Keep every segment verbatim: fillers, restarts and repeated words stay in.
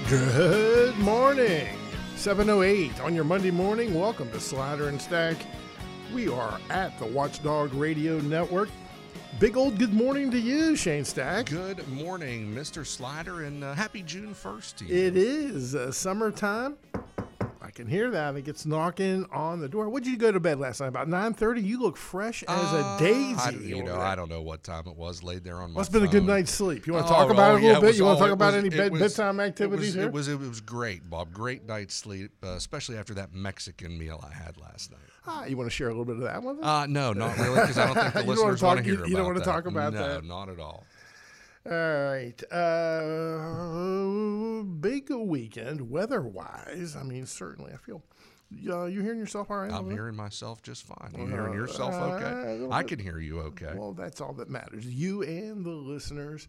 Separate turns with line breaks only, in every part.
Good morning. seven oh eight on your Monday morning. Welcome to Slider and Stack. We are at the Watchdog Radio Network. Big old good morning to you, Shane Stack.
Good morning, Mister Slider, and uh, happy June first to you.
It is uh, summertime. I can hear that. It gets knocking on the door. What did you go to bed last night? About nine thirty? You look fresh as
uh,
a daisy.
I, you know, I don't know what time it was. Laid there on my
Must have been a good night's sleep. You want to
oh,
talk about
oh,
it a little
yeah,
bit?
Was,
you want to
oh,
talk about
was,
any bed,
was,
bedtime activities
it was,
here?
It was, it was great, Bob. Great night's sleep, uh, especially after that Mexican meal I had last night.
Ah, you want to share a little bit of that with us?
Uh, no, not really, because I don't think the
You don't
listeners
wanna talk-
want to hear
you-
about
you don't wanna
that.
talk about
no,
that?
No, not at all.
All right. Uh, big weekend weather-wise. I mean, certainly. I feel. Uh, you hearing yourself all right?
I'm
over there?
hearing myself just fine. You hearing yourself
Uh,
okay?
a little
I
bit.
can hear you okay.
Well, that's all that matters. You and the listeners.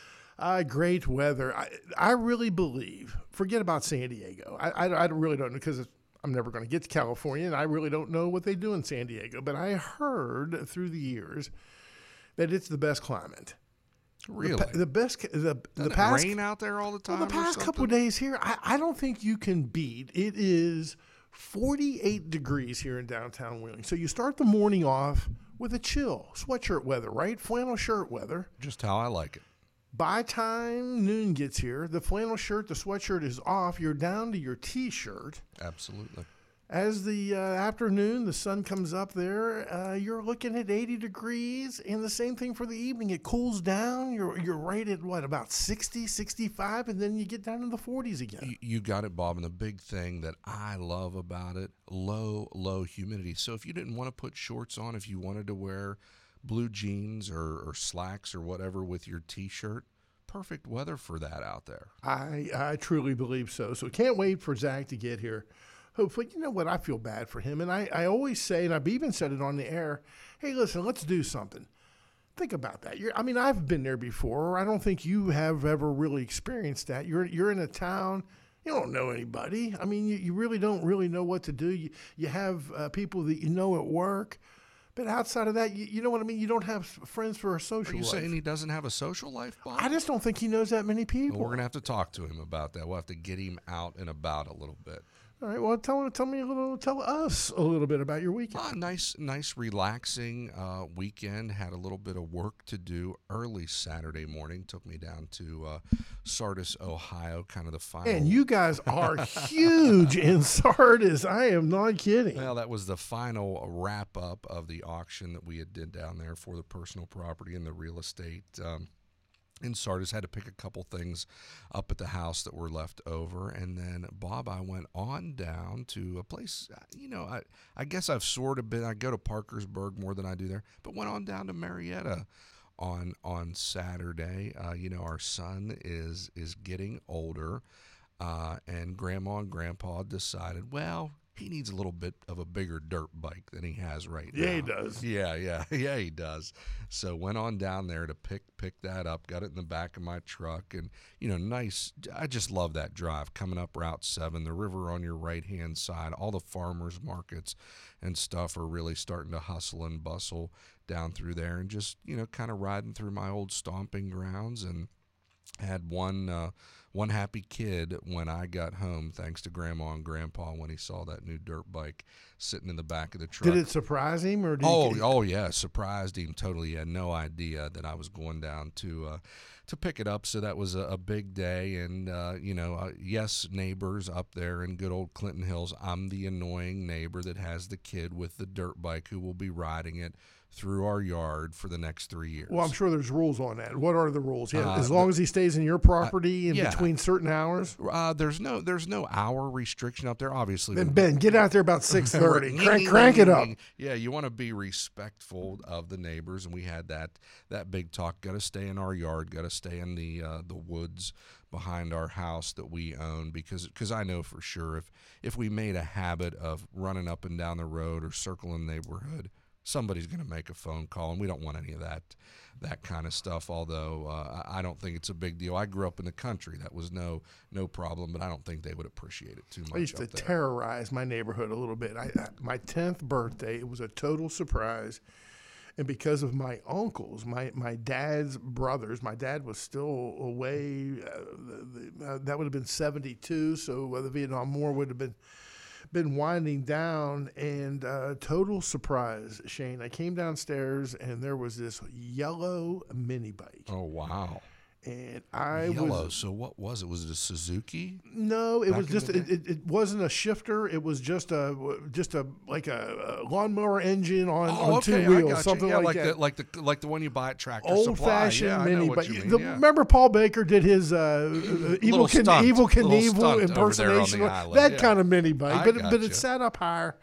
Uh, great weather. I, I really believe, forget about San Diego. I, I, I really don't know because I'm never going to get to California, and I really don't know what they do in San Diego. But I heard through the years that it's the best climate.
Really?
The, the best, the, the
Doesn't it
past.
rain out there all the time?
Well, the
or
past couple of
something?
days here, I, I don't think you can beat. It is forty-eight degrees here in downtown Wheeling. So you start the morning off with a chill, sweatshirt weather, right? Flannel shirt weather.
Just how I like it.
By time noon gets here, the flannel shirt, the sweatshirt is off. You're down to your T-shirt.
Absolutely.
As the uh, afternoon, the sun comes up there, uh, you're looking at eighty degrees, and the same thing for the evening. It cools down. You're you're right at, what, about sixty, sixty-five, and then you get down to the forties again.
You, you got it, Bob. And the big thing that I love about it, low, low humidity. So if you didn't want to put shorts on, if you wanted to wear blue jeans or, or slacks or whatever with your T-shirt, perfect weather for that out there.
I, I truly believe so. So can't wait for Zach to get here. Hopefully, you know what, I feel bad for him. And I, I always say, and I've even said it on the air, hey, listen, let's do something. Think about that. You're, I mean, I've been there before. I don't think you have ever really experienced that. You're you're in a town, you don't know anybody. I mean, you, you really don't really know what to do. You, you have uh, people that you know at work. But outside of that, you, you know what I mean? You don't have friends for a social
Are you
life.
saying he doesn't have a social life, Bob?
I just don't think he knows that many people.
Well, we're going to have to talk to him about that. We'll have to get him out and about a little bit.
All right. Well, tell tell me a little, tell us a little bit about your weekend.
Uh, nice, nice, relaxing uh, weekend. Had a little bit of work to do early Saturday morning. Took me down to uh, Sardis, Ohio, kind of the final.
And you guys are huge in Sardis. I am not kidding.
Well, that was the final wrap up of the auction that we had did down there for the personal property and the real estate. Um, in Sardis, had to pick a couple things up at the house that were left over. And then, Bob, I went on down to a place, you know, I, I guess I've sort of been, I go to Parkersburg more than I do there, but went on down to Marietta on on Saturday. Uh, you know, our son is, is getting older, uh, and Grandma and Grandpa decided, well, he needs a little bit of a bigger dirt bike than he has right now.
Yeah, he does.
Yeah, yeah, yeah, he does. So went on down there to pick pick that up, got it in the back of my truck, and, you know, nice. I just love that drive, coming up Route seven, the river on your right-hand side, all the farmers markets and stuff are really starting to hustle and bustle down through there, and just, you know, kind of riding through my old stomping grounds, and had one uh, one happy kid when I got home, thanks to Grandma and Grandpa, when he saw that new dirt bike sitting in the back of the truck.
Did it surprise him, or did
Oh,
he get,
oh yeah, surprised him totally. He had no idea that I was going down to uh, to pick it up. So that was a, a big day, and uh, you know, uh, yes, neighbors up there in good old Clinton Hills. I'm the annoying neighbor that has the kid with the dirt bike who will be riding it through our yard for the next three years.
Well, I'm sure there's rules on that. What are the rules? Yeah,
Uh,
as long
the-
as he stays in your property in
yeah.
between certain hours.
Uh, there's no there's no hour restriction up there. Obviously,
Then
we-
Ben, get out there about six thirty. crank, crank it up.
Yeah, you want to be respectful of the neighbors, and we had that that big talk. Got to stay in our yard. Got to stay in the uh, the woods behind our house that we own, because because I know for sure if if we made a habit of running up and down the road or circling the neighborhood, somebody's going to make a phone call, and we don't want any of that that kind of stuff. Although uh, I don't think it's a big deal. I grew up in the country; that was no no problem. But I don't think they would appreciate it too much.
I used to
up there.
terrorize my neighborhood a little bit. I, I, my tenth birthday, it was a total surprise. And because of my uncles, my, my dad's brothers, my dad was still away. Uh, the, the, uh, that would have been seventy-two, so uh, the Vietnam War would have been been winding down. And uh, total surprise, Shane, I came downstairs and there was this yellow mini bike.
Oh, wow.
And I
Yellow.
was
So what was it? Was it a Suzuki?
no, it
Back
was
in
just
the
it, it, it wasn't a shifter. It was just a just a like a, a lawnmower engine on,
Oh,
on
okay,
two
I
wheels,
got you.
something
Yeah,
like,
like
that.
the like the like the one you buy at Tractor
Old
Supply.
fashioned
Yeah, I
mini
know what
bike.
you mean.
The-
yeah.
Remember Paul Baker did his uh, uh, evil, Can,
stunt.
evil
Little
Knievel
stunt over there on
impersonation,
the island,
that
yeah.
kind of mini bike.
I
But it, but
gotcha.
it sat up higher.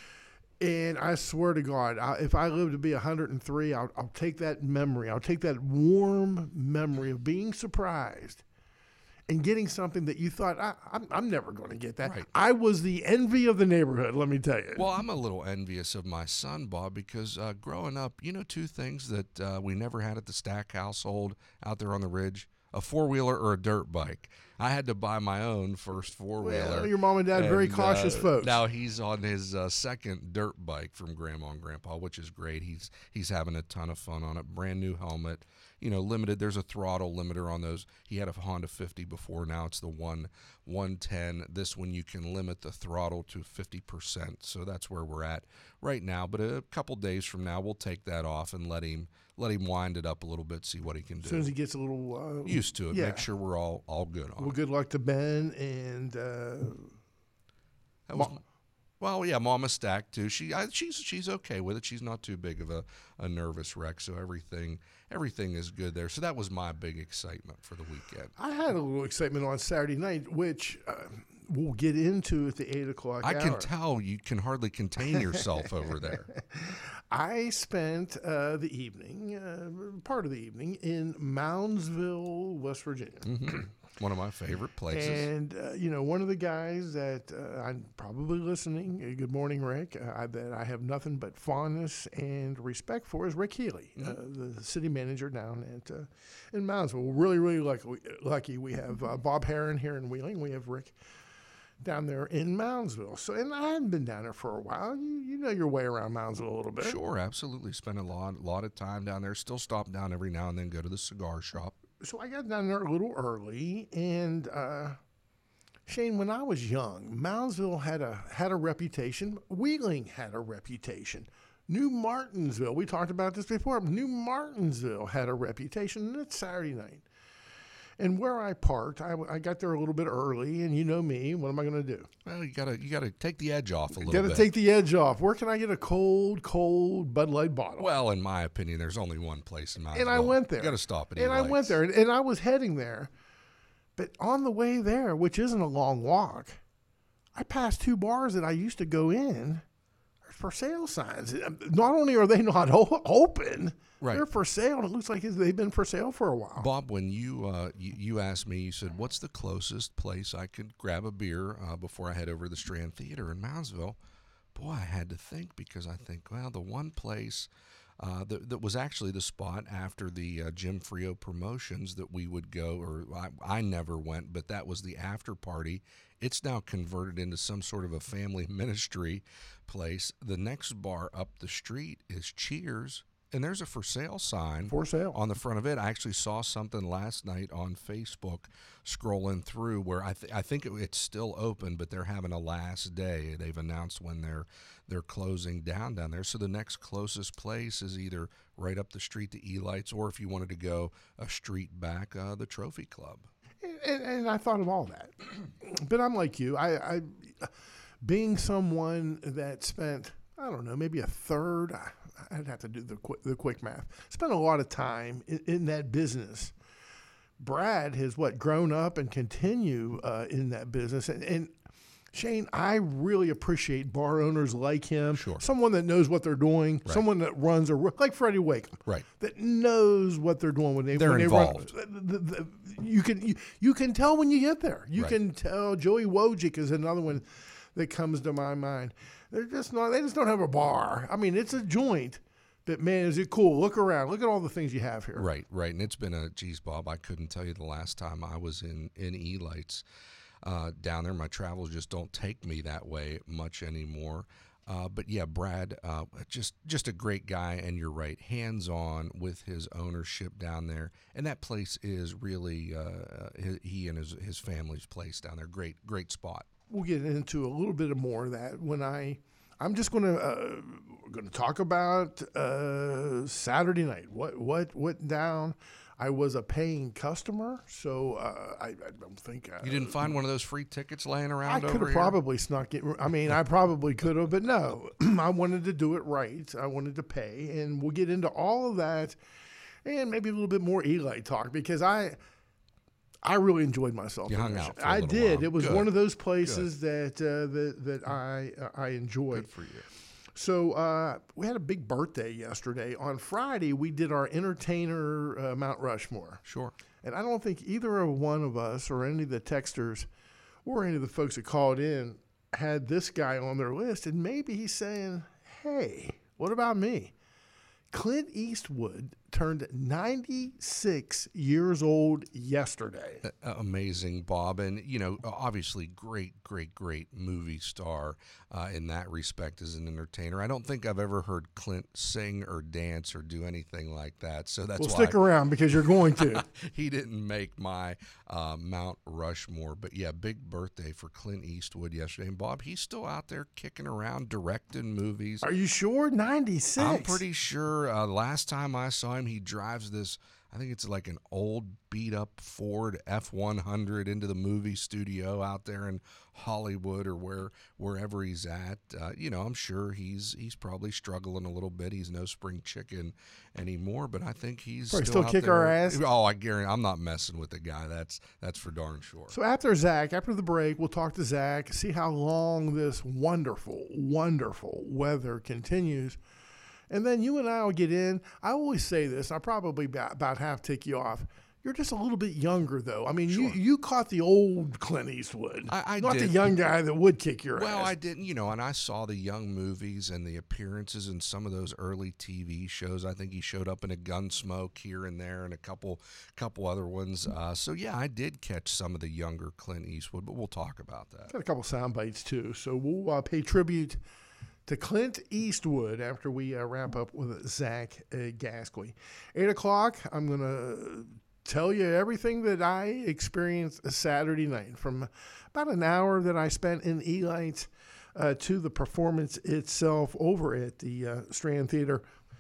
And I swear to God, I, if I live to be one hundred three, I'll, I'll take that memory. I'll take that warm memory of being surprised and getting something that you thought, I, I'm, I'm never going to get that.
Right.
I was the envy of the neighborhood, let me tell you.
Well, I'm a little envious of my son, Bob, because uh, growing up, you know, two things that uh, we never had at the Stack household out there on the ridge: a four wheeler or a dirt bike. I had to buy my own first four wheeler.
Well, your mom and dad, very
And,
cautious
uh,
folks.
Now he's on his uh, second dirt bike from Grandma and Grandpa, which is great. He's he's having a ton of fun on it. Brand new helmet, you know, limited. There's a throttle limiter on those. He had a Honda fifty before. Now it's the one one ten. This one you can limit the throttle to fifty percent. So that's where we're at right now. But a couple days from now, we'll take that off and let him let him wind it up a little bit, see what he can do.
As soon as he gets a little uh,
Used to it.
yeah.
Make sure we're all all good on
Well,
it.
good luck to Ben and uh,
That was,
Ma-
well, yeah, Mama Stack too. She I, she's she's okay with it. She's not too big of a, a nervous wreck, so everything everything is good there. So that was my big excitement for the weekend.
I had a little excitement on Saturday night, which uh, we'll get into at the eight o'clock
I
hour.
can tell you can hardly contain yourself over there.
I spent uh, the evening, uh, part of the evening, in Moundsville, West Virginia.
hmm One of my favorite places.
And, uh, you know, one of the guys that uh, I'm probably listening, uh, good morning, Rick, uh, I, that I have nothing but fondness and respect for is Rick Healy, uh, the city manager down at uh, in Moundsville. We're really, really lucky. lucky. We have uh, Bob Heron here in Wheeling. We have Rick down there in Moundsville. So, and I haven't been down there for a while. You, you know your way around Moundsville a little bit.
Sure, absolutely. Spend a lot lot of time down there. Still stop down every now and then, go to the cigar shop.
So I got down there a little early, and uh, Shane, when I was young, Moundsville had a had a reputation. Wheeling had a reputation. New Martinsville, we talked about this before. New Martinsville had a reputation, and it's Saturday night. And where I parked, I, I got there a little bit early, and you know me, what am I going to do?
Well, you gotta you gotta take the edge off a little
Got to
bit.
take the edge off. Where can I get a cold, cold Bud Light bottle?
Well, in my opinion, there's only one place in Moundsville.
And I went there.
You got to stop at
And I
Eli's.
went there, and, and I was heading there. But on the way there, which isn't a long walk, I passed two bars that I used to go in for sale signs. Not only are they not o- open,
Right.
they're for sale. It looks like they've been for sale for a while.
Bob, when you, uh, you you asked me, you said, "What's the closest place I could grab a beer uh, before I head over to the Strand Theater in Moundsville?" Boy, I had to think because I think, well, the one place uh, that, that was actually the spot after the uh, Jim Frio promotions that we would go, or I, I never went, but that was the after party. It's now converted into some sort of a family ministry place. The next bar up the street is Cheers. And there's a for sale sign
For sale.
on the front of it. I actually saw something last night on Facebook scrolling through where I, th- I think it, it's still open, but they're having a last day. They've announced when they're they're closing down down there. So the next closest place is either right up the street to Elites, or if you wanted to go a street back, uh, the Trophy Club.
And, and I thought of all that. But I'm like you. I, I, being someone that spent, I don't know, maybe a third, I'd have to do the quick, the quick math, spent a lot of time in, in that business. Brad has, what, grown up and continue uh, in that business. And, and Shane, I really appreciate bar owners like him.
Sure.
Someone that knows what they're doing.
Right.
Someone that runs a, like Freddie Wakeham.
Right.
That knows what they're doing when they
They're
when
involved.
They run. The, the, the, you can you, you can tell when you get there. You
Right.
can tell. Joey Wojcik is another one that comes to my mind. They're just not. They just don't have a bar. I mean, it's a joint. But man, is it cool? Look around. Look at all the things you have here.
Right, right. And it's been a, geez, Bob, I couldn't tell you the last time I was in, in Elites uh, down there. My travels just don't take me that way much anymore. Uh, but yeah, Brad, uh, just just a great guy, and you're right, hands on with his ownership down there, and that place is really uh, his, he and his his family's place down there. Great, great spot.
We'll get into a little bit more of that when I. I'm just going to uh, going to talk about uh, Saturday night. What what went down? I was a paying customer, so uh, I, I don't think uh,
You didn't find one of those free tickets laying
I
around
could
over
have
here?
probably snuck it. I mean, I probably could have, but no. I wanted to do it right. I wanted to pay, and we'll get into all of that, and maybe a little bit more Eli talk because I. I really enjoyed myself.
You
in
hung
this.
out for a
I
little
did.
while.
It was
Good.
one of those places that uh, that that I uh, I enjoyed.
Good for you.
So uh, we had a big birthday yesterday. On Friday, we did our entertainer uh, Mount Rushmore.
Sure.
And I don't think either of one of us or any of the texters or any of the folks that called in had this guy on their list. And maybe he's saying, hey, what about me? Clint Eastwood turned ninety-six years old yesterday.
Uh, amazing, Bob. And, you know, obviously great, great, great movie star uh, in that respect as an entertainer. I don't think I've ever heard Clint sing or dance or do anything like that. So that's
Well,
why
stick around because you're going to.
he didn't make my uh, Mount Rushmore. But, yeah, big birthday for Clint Eastwood yesterday. And, Bob, he's still out there kicking around, directing movies.
Are you sure? ninety-six?
I'm pretty sure uh, last time I saw him, he drives this, I think it's like an old beat-up Ford F one hundred into the movie studio out there in Hollywood or where wherever he's at. Uh, you know, I'm sure he's he's probably struggling a little bit. He's no spring chicken anymore, but I think he's
Probably
still,
still
out
kick
there.
our ass?
Oh, I guarantee I'm not messing with the guy. That's that's for darn sure.
So after Zach, after the break, we'll talk to Zach, see how long this wonderful, wonderful weather continues. And then you and I will get in. I always say this. I probably about, about half tick you off. You're just a little bit younger, though. I mean, you, you caught the old Clint Eastwood,
I, I
not
did.
the young guy that would kick your
Well,
ass.
I didn't, you know, and I saw the young movies and the appearances in some of those early T V shows. I think he showed up in a Gunsmoke here and there and a couple couple other ones. Uh, so, yeah, I did catch some of the younger Clint Eastwood, but we'll talk about that.
Got a couple sound bites, too. So we'll uh, pay tribute to Clint Eastwood after we uh, wrap up with Zach uh, Gasquet. eight o'clock, I'm going to tell you everything that I experienced Saturday night, from about an hour that I spent in Elite uh, to the performance itself over at the uh, Strand Theater.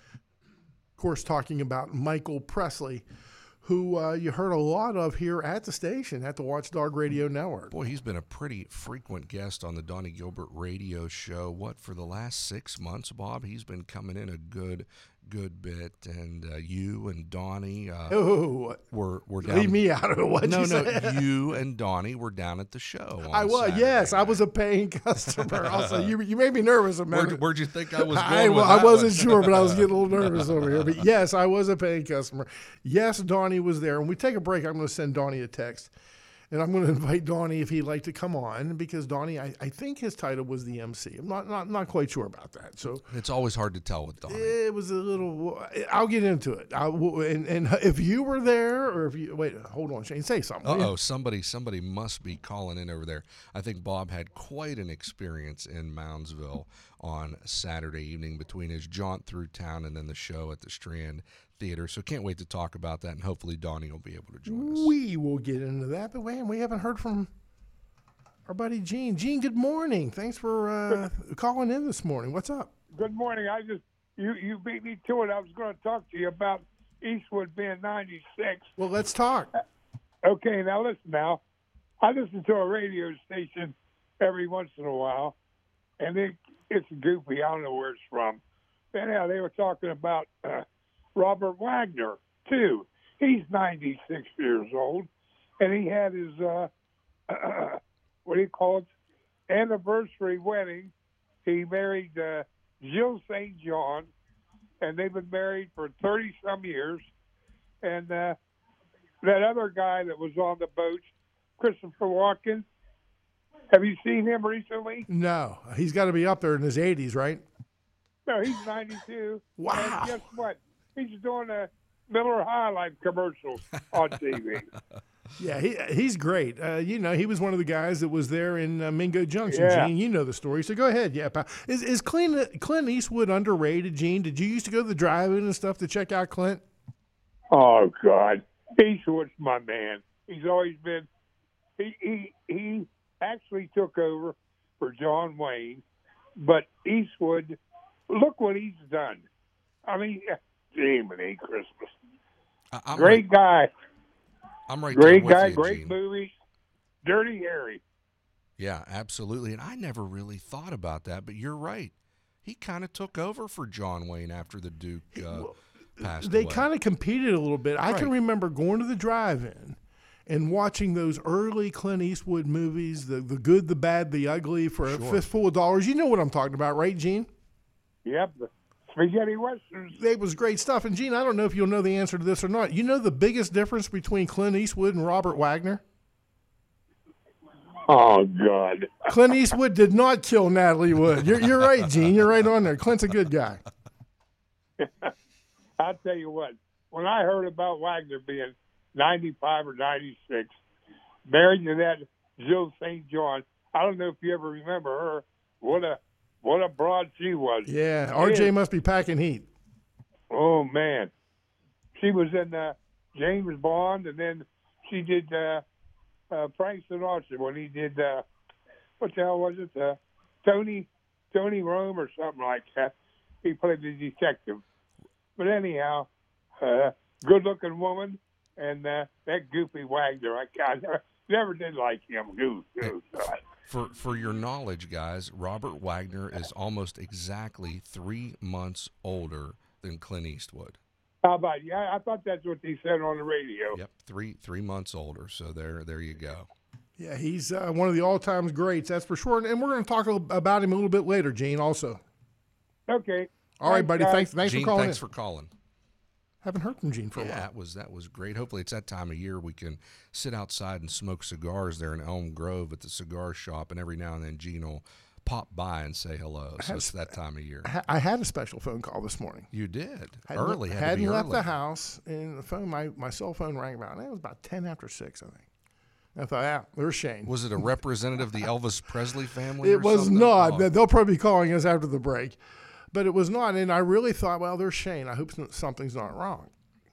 Of course, talking about Michael Presley, who uh, you heard a lot of here at the station, at the Watchdog Radio Network.
Boy, he's been a pretty frequent guest on the Donnie Gilbert radio show. What, for the last six months, Bob? He's been coming in a good good bit, and uh, you and Donnie uh,
Oh,
were, were down.
leave me out of it. What'd
no,
you
no,
say?
you and Donnie were down at the show on
I was,
Saturday
yes, I
night.
was a paying customer. Also, you you made me nervous a minute.
Where'd, where'd you think I was going
I,
with
well, I
that
wasn't
one?
sure, but I was getting a little nervous over here. But yes, I was a paying customer. Yes, Donnie was there. When we take a break, I'm going to send Donnie a text. And I'm going to invite Donnie if he'd like to come on, because Donnie, I, I think his title was the M C. I'm not, not not quite sure about that. So
It's always hard to tell with Donnie.
it was a little. I'll get into it. I, and, and if you were there, or if you wait, hold on, Shane, say something. will you?
Uh-oh, somebody somebody must be calling in over there. I think Bob had quite an experience in Moundsville on Saturday evening between his jaunt through town and then the show at the Strand Theater. So can't wait to talk about that, and hopefully Donnie will be able to join us.
We will get into that, but wait, we haven't heard from our buddy Gene. Gene, good morning. Thanks for uh, calling in this morning. What's up?
Good morning. I just you you beat me to it. I was going to talk to you about Eastwood being ninety-six.
Well, let's talk.
Okay, now listen. Now, I listen to a radio station every once in a while, and it it's goofy. I don't know where it's from. Anyhow, they were talking about uh, Robert Wagner too. He's ninety-six years old, and he had his uh, uh, what do you call it? Anniversary wedding. He married uh, Jill Saint John, and they've been married for thirty some years. And uh, that other guy that was on the boat, Christopher Walken. Have you seen him recently?
No, he's got to be up there in his eighties, right?
No, he's ninety-two.
Wow.
And guess what? He's doing a Miller High Life commercials on T V.
Yeah, he he's great. Uh, you know, he was one of the guys that was there in uh, Mingo Junction,
Yeah.
Gene. You know the story, so go ahead. Yeah, pal. Is is Clint, Clint Eastwood underrated, Gene? Did you used to go to the drive-in and stuff to check out Clint?
Oh God, Eastwood's my man. He's always been. He he he actually took over for John Wayne, but Eastwood, look what he's done. I mean, Jiminy Christmas.
I, I'm
Great
right,
guy,
I'm right
great
there with
guy,
you,
great
Gene.
movies. Dirty Harry.
Yeah, absolutely. And I never really thought about that, but you're right. He kind of took over for John Wayne after the Duke uh, passed
They
away.
kind of competed a little bit. I can
Right.
remember going to the drive-in and watching those early Clint Eastwood movies, the the good, the bad, the ugly, for a
Sure.
fistful of dollars. You know what I'm talking about, right, Gene?
Yep, the spaghetti westerns.
It was great stuff. And, Gene, I don't know if you'll know the answer to this or not. You know the biggest difference between Clint Eastwood and Robert Wagner?
Oh God.
Clint Eastwood did not kill Natalie Wood. You're, you're right, Gene. You're right on there. Clint's a good guy.
I'll tell you what. When I heard about Wagner being ninety-five or ninety-six, married to that Jill Saint John, I don't know if you ever remember her. What a what a broad she was.
Yeah, R J must be packing heat.
Oh man, she was in uh, James Bond, and then she did uh, uh, Frank Sinatra when he did uh, what the hell was it? Uh, Tony Tony Rome or something like that. He played the detective. But anyhow, uh, good-looking woman, and uh, that goofy Wagner. I, I never, never did like him. Goof, goof.
For for your knowledge, guys, Robert Wagner is almost exactly three months older than Clint Eastwood.
How about you? I, I thought that's what they said on the radio.
Yep, three three months older. So there there you go.
Yeah, he's uh, one of the all-time greats, that's for sure. And we're going to talk about him a little bit later, Gene, also.
Okay.
All right, buddy.
guys.
Thanks, thanks
Gene,
for calling
thanks
in.
for calling.
Haven't heard from Gene for a
Yeah,
while.
that was that was great. Hopefully, it's that time of year we can sit outside and smoke cigars there in Elm Grove at the cigar shop, and every now and then Gene will pop by and say hello. So it's that time of year.
I ha- I had a special phone call this morning.
You did
Hadn't,
early. Had
hadn't
to be
left
early.
the house, and the phone, my, my cell phone rang about. It was about ten after six, I think. And I thought, yeah, there's Shane.
Was it a representative of the Elvis Presley family?
It
or
was
something?
not.
Oh.
They'll probably be calling us after the break, but it was not. And I really thought, well, there's Shane. I hope something's not wrong.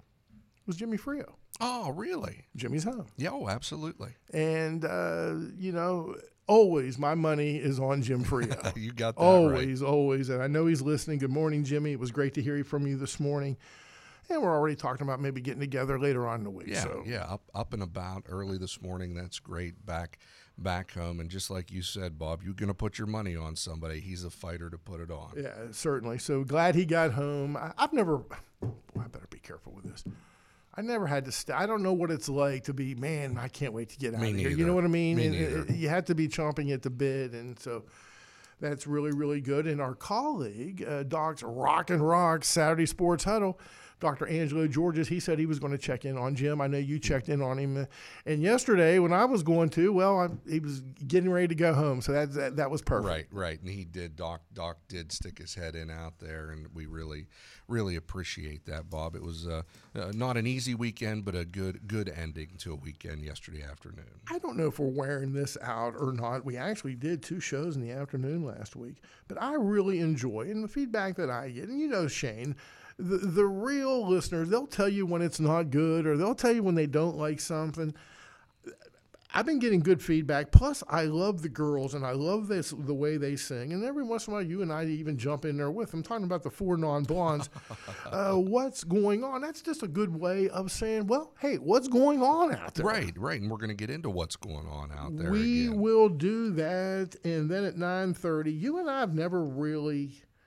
It was Jimmy Frio.
Oh, really?
Jimmy's home.
Yeah, oh, absolutely.
And, uh, you know, always my money is on Jim Frio.
You got that
always,
right.
always. And I know he's listening. Good morning, Jimmy. It was great to hear from you this morning. And we're already talking about maybe getting together later on in the week.
Yeah,
so.
yeah, up up and about early this morning. That's great. Back back home, and just like you said, Bob, you're going to put your money on somebody. He's a fighter to put it on.
Yeah, certainly. So glad he got home. I, I've never. Boy, I better be careful with this. I never had to stay. I don't know what it's like to be, man, I can't wait to get out
Me
of here. You
neither.
know what I mean?
Me
And it-
neither.
it- you have to be chomping at the bit. And so that's really, really good. And our colleague, uh, Doc's Rock and Rock Saturday Sports Huddle, Doctor Angelo Georges, he said he was going to check in on Jim. I know you checked in on him. And yesterday when I was going to, well, I, he was getting ready to go home. So that, that, that was perfect.
Right, right. And he did, Doc Doc did stick his head in out there, and we really, really appreciate that, Bob. It was uh, uh, not an easy weekend, but a good good ending to a weekend yesterday afternoon.
I don't know if we're wearing this out or not. We actually did two shows in the afternoon last week, but I really enjoy, and the feedback that I get, and you know, Shane, the, the real listeners, they'll tell you when it's not good, or they'll tell you when they don't like something. I've been getting good feedback. Plus, I love the girls, and I love this the way they sing. And every once in a while, you and I even jump in there with them, talking about the four non-blondes. uh, what's going on? That's just a good way of saying, well, hey, what's going on out there?
Right, right. And we're going to get into what's going on out there.
We
again.
will do that. And then at nine thirty, you and I have never really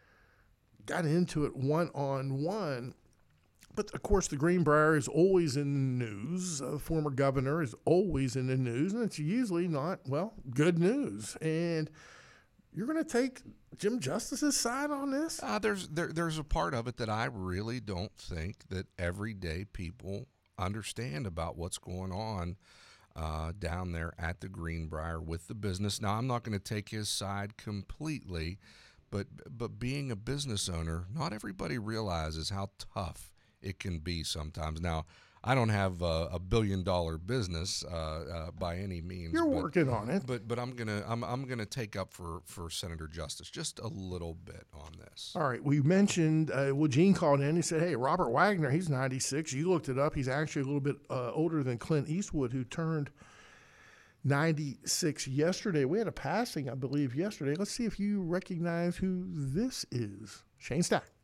got into it one-on-one. But, of course, the Greenbrier is always in the news. A former governor is always in the news, and it's usually not, well, good news. And you're going to take Jim Justice's side on this?
Uh, there's there, there's a part of it that I really don't think that everyday people understand about what's going on uh, down there at the Greenbrier with the business. Now, I'm not going to take his side completely, but but being a business owner, not everybody realizes how tough it can be sometimes. Now, I don't have a, a billion dollar business uh, uh, by any means.
You're
but,
working on it.
But but I'm gonna I'm I'm gonna take up for, for Senator Justice just a little bit on this.
All right. We mentioned, uh, well, Gene called in. He said, hey, Robert Wagner, he's ninety-six. You looked it up. He's actually a little bit uh, older than Clint Eastwood, who turned ninety-six yesterday. We had a passing, I believe, yesterday. Let's see if you recognize who this is. Shane Stack.